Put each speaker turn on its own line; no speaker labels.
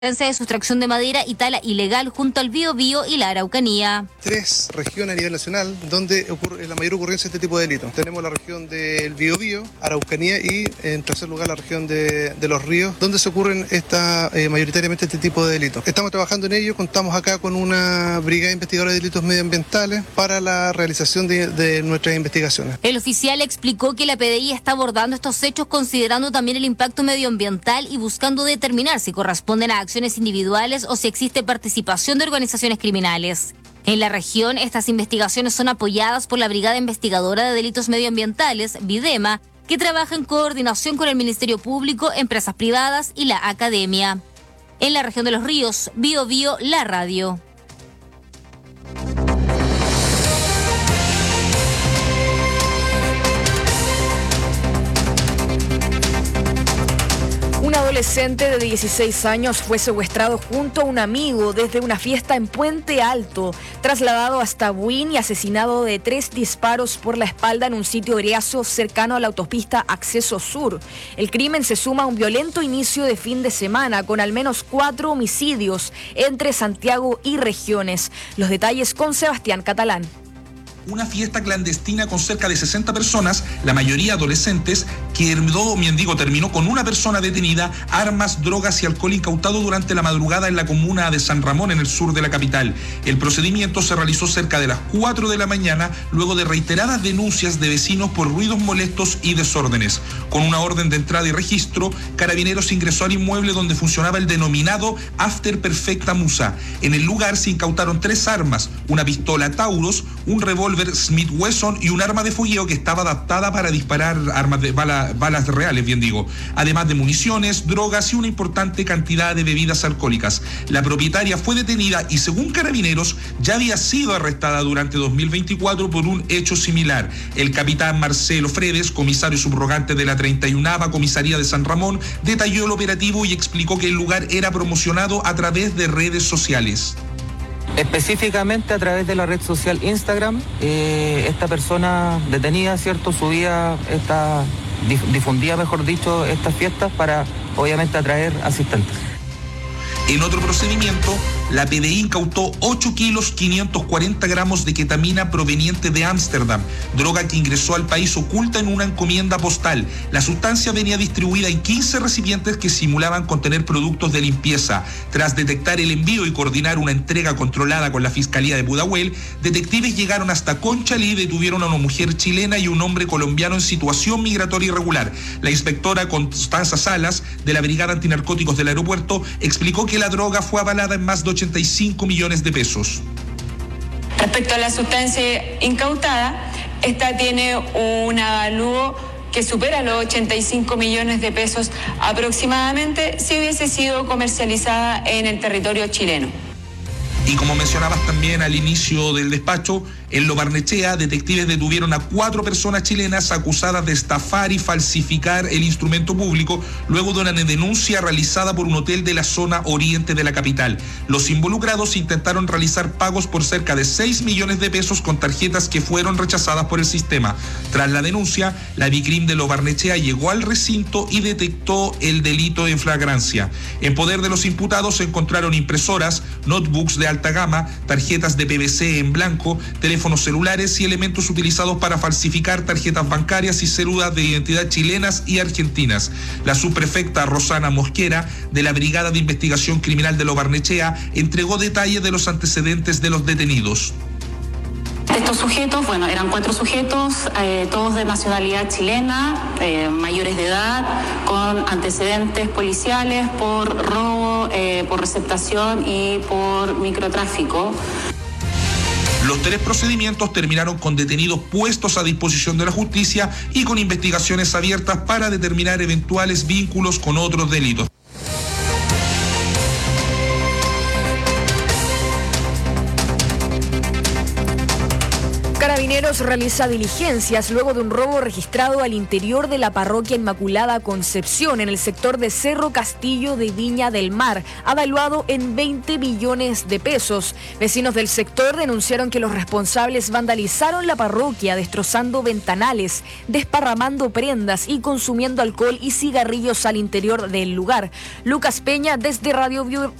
de sustracción de madera y tala ilegal junto al Biobío y la Araucanía.
3 regiones a nivel nacional donde ocurre la mayor ocurrencia de este tipo de delitos. Tenemos la región del Biobío, Araucanía y en tercer lugar la región de Los Ríos, donde se ocurren mayoritariamente este tipo de delitos. Estamos trabajando en ello, contamos acá con una brigada investigadora de delitos medioambientales para la realización de nuestras investigaciones.
El oficial explicó que la PDI está abordando estos hechos considerando también el impacto medioambiental y buscando determinar si corresponden a acciones individuales o si existe participación de organizaciones criminales. En la región, estas investigaciones son apoyadas por la Brigada Investigadora de Delitos Medioambientales, BIDEMA, que trabaja en coordinación con el Ministerio Público, empresas privadas y la academia. En la región de Los Ríos, Biobío, la radio.
Un adolescente de 16 años fue secuestrado junto a un amigo desde una fiesta en Puente Alto, trasladado hasta Buin y asesinado de 3 disparos por la espalda en un sitio griazo cercano a la autopista Acceso Sur. El crimen se suma a un violento inicio de fin de semana con al menos 4 homicidios entre Santiago y regiones. Los detalles con Sebastián Catalán.
Una fiesta clandestina con cerca de 60 personas, la mayoría adolescentes, que terminó con una persona detenida, armas, drogas y alcohol incautado durante la madrugada en la comuna de San Ramón, en el sur de la capital. El procedimiento se realizó cerca de las 4 de la mañana, luego de reiteradas denuncias de vecinos por ruidos molestos y desórdenes. Con una orden de entrada y registro, Carabineros ingresó al inmueble donde funcionaba el denominado After Perfecta Musa. En el lugar se incautaron 3 armas, una pistola Taurus, un revólver Smith Wesson y un arma de fogueo que estaba adaptada para disparar balas reales, además de municiones, drogas y una importante cantidad de bebidas alcohólicas. La propietaria fue detenida y, según Carabineros, ya había sido arrestada durante 2024 por un hecho similar. El capitán Marcelo Fredes, comisario subrogante de la 31ª Comisaría de San Ramón, detalló el operativo y explicó que el lugar era promocionado a través de redes sociales.
Específicamente a través de la red social Instagram, esta persona detenida, ¿cierto?, difundía, mejor dicho, estas fiestas para, obviamente, atraer asistentes.
En otro procedimiento, la PDI incautó 8 kilos 540 gramos de ketamina proveniente de Ámsterdam, droga que ingresó al país oculta en una encomienda postal. La sustancia venía distribuida en 15 recipientes que simulaban contener productos de limpieza. Tras detectar el envío y coordinar una entrega controlada con la Fiscalía de Pudahuel, detectives llegaron hasta Conchalí y detuvieron a una mujer chilena y un hombre colombiano en situación migratoria irregular. La inspectora Constanza Salas, de la Brigada Antinarcóticos del aeropuerto, explicó que la droga fue avalada en más de 85 millones de pesos.
Respecto a la sustancia incautada, esta tiene un avalúo que supera los 85 millones de pesos aproximadamente si hubiese sido comercializada en el territorio chileno.
Y como mencionabas también al inicio del despacho, en Lo Barnechea, detectives detuvieron a 4 personas chilenas acusadas de estafar y falsificar el instrumento público luego de una denuncia realizada por un hotel de la zona oriente de la capital. Los involucrados intentaron realizar pagos por cerca de 6 millones de pesos con tarjetas que fueron rechazadas por el sistema. Tras la denuncia, la Bicrim de Lo Barnechea llegó al recinto y detectó el delito en flagrancia. En poder de los imputados se encontraron impresoras, notebooks de alta gama, tarjetas de PVC en blanco, teléfonos celulares y elementos utilizados para falsificar tarjetas bancarias y cédulas de identidad chilenas y argentinas. La subprefecta Rosana Mosquera, de la Brigada de Investigación Criminal de Lo Barnechea, entregó detalles de los antecedentes de los detenidos.
Estos sujetos, eran 4 sujetos, todos de nacionalidad chilena, mayores de edad, con antecedentes policiales por robo, por receptación y por microtráfico.
Los 3 procedimientos terminaron con detenidos puestos a disposición de la justicia y con investigaciones abiertas para determinar eventuales vínculos con otros delitos.
Carabineros realiza diligencias luego de un robo registrado al interior de la parroquia Inmaculada Concepción en el sector de Cerro Castillo de Viña del Mar, avaluado en 20 millones de pesos. Vecinos del sector denunciaron que los responsables vandalizaron la parroquia, destrozando ventanales, desparramando prendas y consumiendo alcohol y cigarrillos al interior del lugar. Lucas Peña, desde Radio